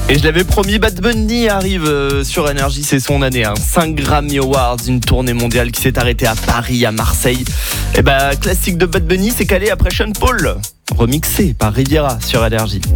Et je l'avais promis, Bad Bunny arrive sur Énergie, c'est son année. 5 Grammy Awards, une tournée mondiale qui s'est arrêtée à Paris, à Marseille. Et classique de Bad Bunny, c'est calé après Sean Paul, remixé par Riviera sur Énergie.